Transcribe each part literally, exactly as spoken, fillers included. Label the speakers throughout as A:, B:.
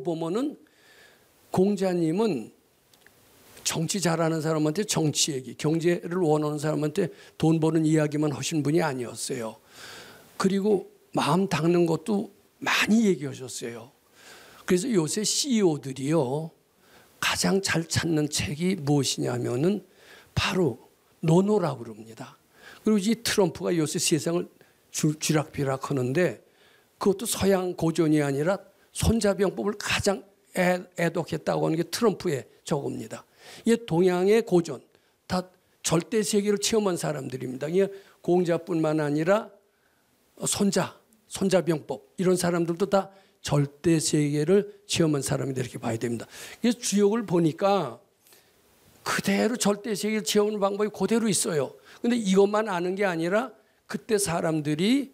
A: 보면은 공자님은 정치 잘하는 사람한테 정치 얘기, 경제를 원하는 사람한테 돈 버는 이야기만 하신 분이 아니었어요. 그리고 마음 닦는 것도 많이 얘기하셨어요. 그래서 요새 씨이오들이요 가장 잘 찾는 책이 무엇이냐면은 바로 노노라고 그럽니다. 그리고 이 트럼프가 요새 세상을 쥐락펴락 하는데 그것도 서양 고전이 아니라 손자병법을 가장 애, 애독했다고 하는 게 트럼프의 저겁니다. 이게 동양의 고전, 다 절대 세계를 체험한 사람들입니다. 이게 공자뿐만 아니라 손자, 손자병법 이런 사람들도 다 절대 세계를 체험한 사람이다 이렇게 봐야 됩니다. 그래서 주역을 보니까 그대로 절대 세계를 체험하는 방법이 그대로 있어요. 그런데 이것만 아는 게 아니라 그때 사람들이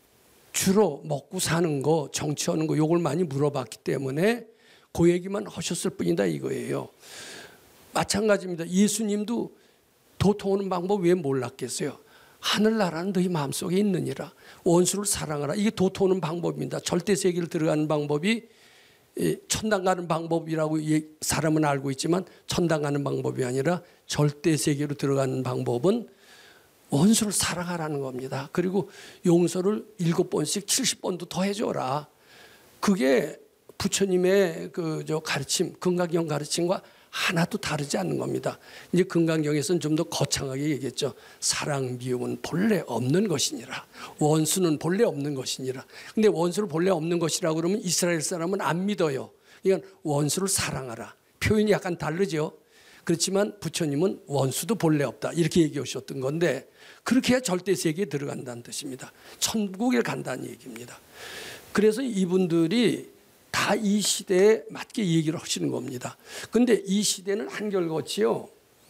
A: 주로 먹고 사는 거, 정치하는 거 요걸 많이 물어봤기 때문에 그 얘기만 하셨을 뿐이다 이거예요. 마찬가지입니다. 예수님도 도통하는 방법 왜 몰랐겠어요? 하늘나라는 너희 마음속에 있느니라. 원수를 사랑하라. 이게 도통하는 방법입니다. 절대 세계를 들어가는 방법이 천당 가는 방법이라고 사람은 알고 있지만 천당 가는 방법이 아니라 절대 세계로 들어가는 방법은 원수를 사랑하라는 겁니다. 그리고 용서를 일곱 번씩 칠십 번도 더 해줘라. 그게 부처님의 그 저 가르침, 금강경 가르침과 하나도 다르지 않는 겁니다. 이제 금강경에서는 좀 더 거창하게 얘기했죠. 사랑 미움은 본래 없는 것이니라. 원수는 본래 없는 것이니라. 근데 원수를 본래 없는 것이라고 그러면 이스라엘 사람은 안 믿어요. 그러니까 원수를 사랑하라. 표현이 약간 다르죠. 그렇지만 부처님은 원수도 본래 없다. 이렇게 얘기하셨던 건데 그렇게 해야 절대 세계에 들어간다는 뜻입니다. 천국에 간다는 얘기입니다. 그래서 이분들이 다 이 시대에 맞게 얘기를 하시는 겁니다. 그런데 이 시대는 한결같이요.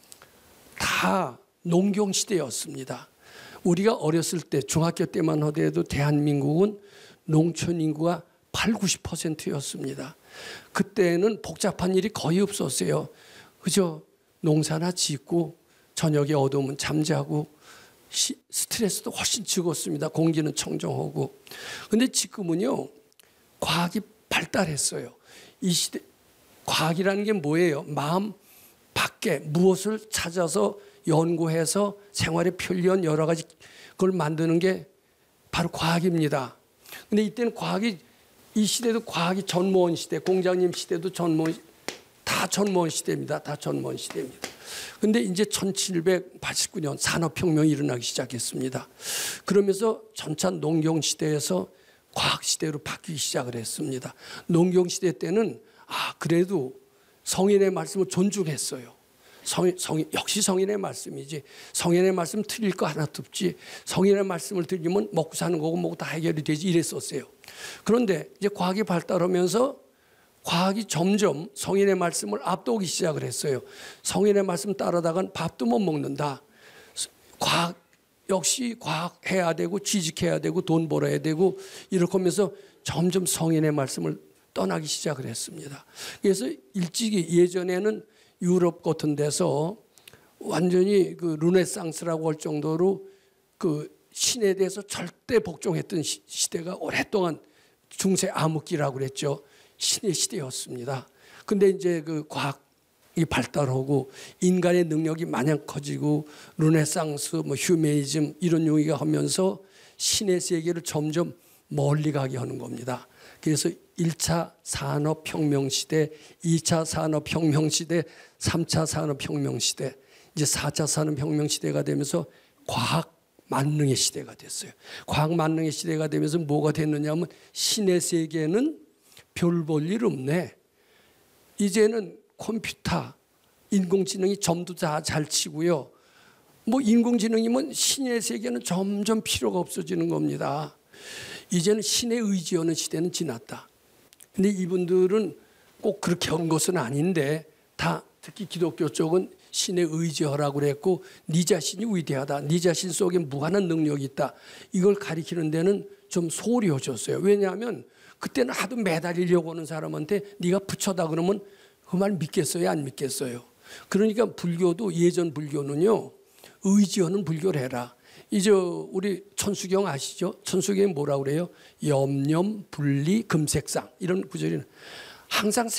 A: 다 농경시대였습니다. 우리가 어렸을 때 중학교 때만 하더라도 대한민국은 농촌 인구가 팔, 구십 퍼센트였습니다. 그때는 복잡한 일이 거의 없었어요. 그죠? 농사나 짓고 저녁에 어두우면 잠자고 스트레스도 훨씬 적었습니다. 공기는 청정하고. 그런데 지금은요. 과학이 발달했어요. 이 시대 과학이라는 게 뭐예요? 마음 밖에 무엇을 찾아서 연구해서 생활에 편리한 여러 가지 그걸 만드는 게 바로 과학입니다. 근데 이때는 과학이 이 시대도 과학이 전무한 시대, 공장님 시대도 전무한 다 전무한 시대입니다. 다 전무한 시대입니다. 근데 이제 천칠백팔십구 년 산업혁명이 일어나기 시작했습니다. 그러면서 전차 농경시대에서 과학시대로 바뀌기 시작을 했습니다. 농경시대 때는 아 그래도 성인의 말씀을 존중했어요. 성, 성, 역시 성인의 말씀이지 성인의 말씀 틀릴 거 하나도 없지 성인의 말씀을 들으면 먹고 사는 거고 뭐고 다 해결이 되지 이랬었어요. 그런데 이제 과학이 발달하면서 과학이 점점 성인의 말씀을 앞도기 시작을 했어요. 성인의 말씀 따르다간 밥도 못 먹는다. 과학 역시 과학해야 되고 취직해야 되고 돈 벌어야 되고 이렇게 하면서 점점 성인의 말씀을 떠나기 시작을 했습니다. 그래서 일찍이 예전에는 유럽 같은 데서 완전히 그 르네상스라고 할 정도로 그 신에 대해서 절대 복종했던 시, 시대가 오랫동안 중세 암흑기라고 그랬죠. 신의 시대였습니다. 근데 이제 그 과학이 발달하고 인간의 능력이 마냥 커지고 르네상스, 뭐 휴머니즘 이런 용어가 하면서 신의 세계를 점점 멀리 가게 하는 겁니다. 그래서 일 차 산업혁명 시대, 이 차 산업혁명 시대, 삼 차 산업혁명 시대, 이제 사 차 산업혁명 시대가 되면서 과학 만능의 시대가 됐어요. 과학 만능의 시대가 되면서 뭐가 됐느냐 하면 신의 세계는 별 볼 일 없네. 이제는 컴퓨터, 인공지능이 점도 다 잘 치고요. 뭐 인공지능이면 신의 세계는 점점 필요가 없어지는 겁니다. 이제는 신의 의지하는 시대는 지났다. 근데 이분들은 꼭 그렇게 한 것은 아닌데 다 특히 기독교 쪽은 신의 의지하라고 그랬고 네 자신이 위대하다. 네 자신 속에 무한한 능력이 있다. 이걸 가리키는 데는 좀 소홀히 해줬어요. 왜냐하면 그때는 하도 매달리려고 하는 사람한테 네가 부처다 그러면 그 말 믿겠어요? 안 믿겠어요? 그러니까 불교도 예전 불교는요. 의지하는 불교를 해라. 이제 우리 천수경 아시죠? 천수경이 뭐라고 그래요? 염념, 분리, 금색상 이런 구절이 항상